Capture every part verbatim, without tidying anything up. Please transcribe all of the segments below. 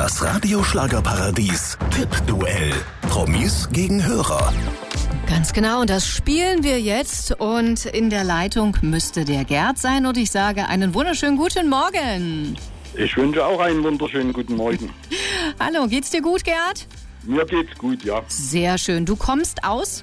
Das Radio-Schlagerparadies Tippduell. Promis gegen Hörer. Ganz genau, und das spielen wir jetzt. Und in der Leitung müsste der Gerd sein. Und ich sage einen wunderschönen guten Morgen. Ich wünsche auch einen wunderschönen guten Morgen. Hallo, geht's dir gut, Gerd? Mir geht's gut, ja. Sehr schön. Du kommst aus?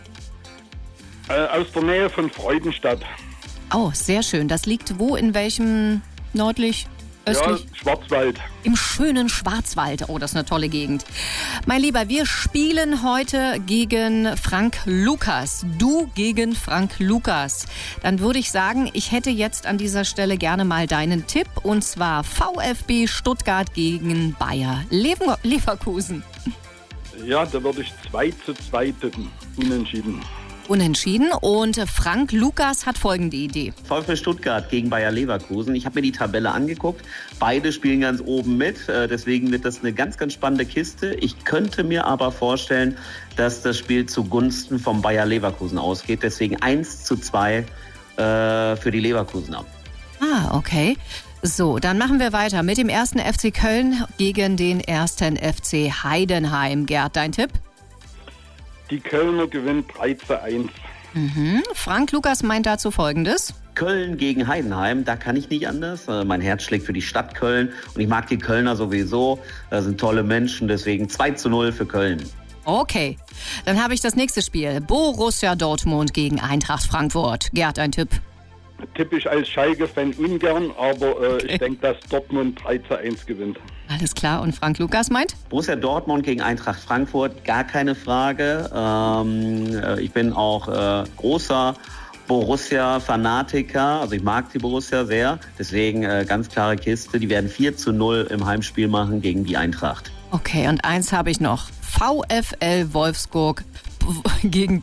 Äh, aus der Nähe von Freudenstadt. Oh, sehr schön. Das liegt wo, in welchem nördlich, östlich? Ja, Schwarzwald. Im schönen Schwarzwald. Oh, das ist eine tolle Gegend. Mein Lieber, wir spielen heute gegen Frank Lukas. Du gegen Frank Lukas. Dann würde ich sagen, ich hätte jetzt an dieser Stelle gerne mal deinen Tipp. Und zwar VfB Stuttgart gegen Bayer Lever- Leverkusen. Ja, da würde ich zwei zu zwei tippen. Unentschieden. Unentschieden. Und Frank Lukas hat folgende Idee. VfB Stuttgart gegen Bayer Leverkusen. Ich habe mir die Tabelle angeguckt. Beide spielen ganz oben mit. Deswegen wird das eine ganz, ganz spannende Kiste. Ich könnte mir aber vorstellen, dass das Spiel zugunsten vom Bayer Leverkusen ausgeht. Deswegen eins zu zwei äh, für die Leverkusener. Ah, okay. So, dann machen wir weiter mit dem ersten F C Köln gegen den ersten F C Heidenheim. Gerd, dein Tipp? Die Kölner gewinnt drei zu eins. Mhm. Frank Lukas meint dazu Folgendes. Köln gegen Heidenheim, da kann ich nicht anders. Mein Herz schlägt für die Stadt Köln und ich mag die Kölner sowieso. Das sind tolle Menschen, deswegen zwei zu null für Köln. Okay, dann habe ich das nächste Spiel. Borussia Dortmund gegen Eintracht Frankfurt. Gerd, ein Tipp? Tippe ich als Schalke-Fan ungern, aber äh, Okay. ich denke, dass Dortmund drei zu eins gewinnt. Alles klar, und Frank Lukas meint? Borussia Dortmund gegen Eintracht Frankfurt, gar keine Frage. Ähm, äh, ich bin auch äh, großer Borussia-Fanatiker, also ich mag die Borussia sehr. Deswegen äh, ganz klare Kiste, die werden vier zu null im Heimspiel machen gegen die Eintracht. Okay, und eins habe ich noch. VfL Wolfsburg gegen